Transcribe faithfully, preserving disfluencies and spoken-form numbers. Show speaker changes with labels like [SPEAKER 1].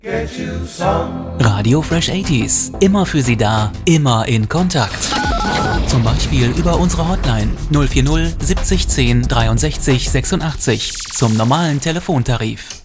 [SPEAKER 1] Radio Fresh achtziger. Immer für Sie da, immer in Kontakt. Zum Beispiel über unsere Hotline null vier null siebzig zehn dreiundsechzig sechsundachtzig zum normalen Telefontarif.